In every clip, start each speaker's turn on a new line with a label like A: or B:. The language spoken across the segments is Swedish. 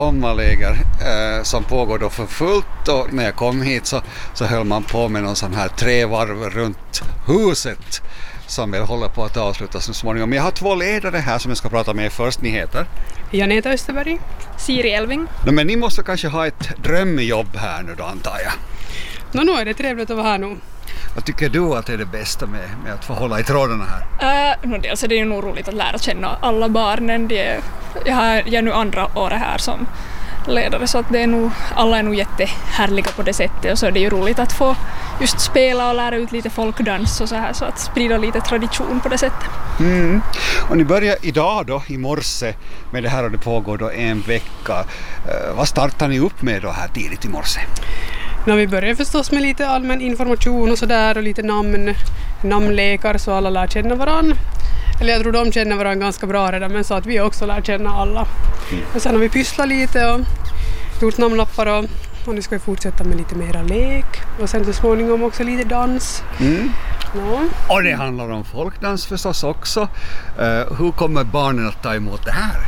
A: sommarläger som pågår då för fullt, och när jag kom hit så höll man på med någon sån här 3 varv runt huset som väl håller på att avslutas så småningom. Men jag har 2 ledare här som jag ska prata med först. Ni heter?
B: Janeta Österberg.
C: Siri Elving.
A: Men ni måste kanske ha ett drömjobb här nu då, antar jag.
B: Nu är det trevligt att vara här nu.
A: Vad tycker du att är det bästa med att få hålla i trådarna här?
C: Dels är det ju nog roligt att lära känna alla barnen. Jag är nu andra året här som ledare, så att alla är nog jättehärliga på det sättet, och så är det ju roligt att få just spela och lära ut lite folkdans och så här, så att sprida lite tradition på det sättet.
A: Och ni börjar idag då i morse med det här, och det pågår då en vecka. Vad startar ni upp med då här tidigt i morse?
B: Vi börjar förstås med lite allmän information och sådär, och lite namnlekar så alla lär känna varann. Eller jag tror de känner varandra ganska bra redan, men så att vi också lär känna alla. Och sen har vi pysslat lite och gjort namnlappar, och nu ska vi fortsätta med lite mera lek. Och sen så småningom också lite dans. Ja.
A: Och det handlar om folkdans förstås också. Hur kommer barnen att ta emot det här?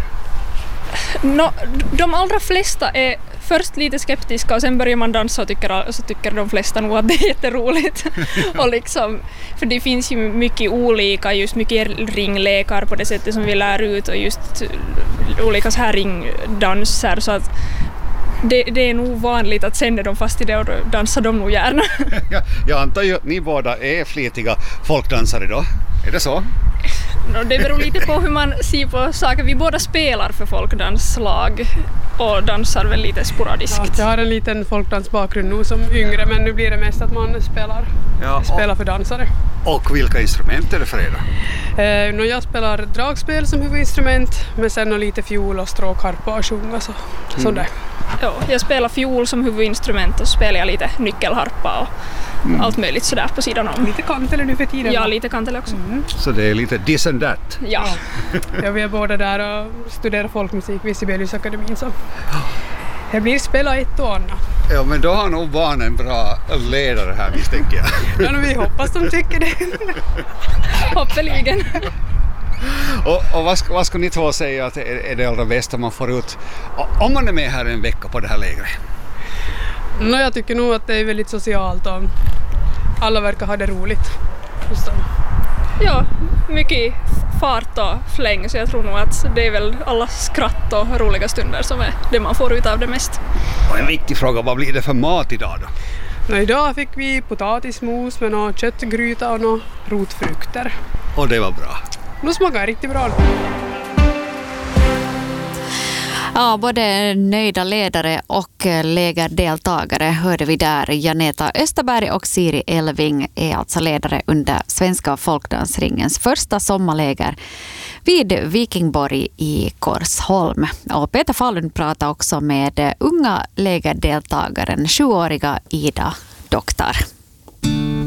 C: De allra flesta är först lite skeptiska, och sen börjar man dansa och tycker de flesta nog att det är jätteroligt. Och liksom, för det finns ju mycket olika, just mycket ringlekar på det sättet som vi lär ut, och just olika så här ringdanser, så att det är nog vanligt att sen är de fast i det och dansar de nog gärna.
A: Jag antar ju att ni båda är flitiga folkdansare då. Är det så?
C: Det beror lite på hur man ser på saker. Vi båda spelar för folkdanslag och dansar väl lite sporadiskt.
B: Ja, jag har en liten folkdansbakgrund nu som yngre, men nu blir det mest att man spelar för dansare.
A: Och vilka instrument är det för er då?
B: Jag spelar dragspel som huvudinstrument, men sen lite fiol och stråkharpa och sjunga sånt där.
C: Ja, jag spelar fiol som huvudinstrument, och spelar jag lite nyckelharpa och allt möjligt sådär på sidan om.
B: Lite kantele nu för tiden.
C: Ja, lite kantele också.
A: Så det är lite this and that.
C: Ja.
B: Vi är båda där och studerar folkmusik vid Sibeliusakademin, så det blir spela ett och annat.
A: Ja, men då har nog barnen en bra ledare här, misstänker jag.
B: Ja, vi hoppas de tycker det.
C: Hoppeligen.
A: Och vad ska ni två säga att är det allra bästa man får ut om man är med här en vecka på det här lägret?
B: Jag tycker nog att det är väldigt socialt och alla verkar ha det roligt.
C: Ja, mycket fart och fläng, så jag tror nog att det är väl alla skratt och roliga stunder som är det man får ut av det mest.
A: Och en viktig fråga, vad blir det för mat idag då?
B: Idag fick vi potatismos med någon köttgryta och några rotfrukter.
A: Och det var bra.
B: Nu smakar riktigt bra.
D: Ja, både nöjda ledare och lägerdeltagare hörde vi där. Janeta Österberg och Siri Elving är alltså ledare under Svenska folkdansringens första sommarläger vid Vikingborg i Korsholm. Och Peter Falun pratade också med unga lägerdeltagaren, 7-åriga Ida Doktor.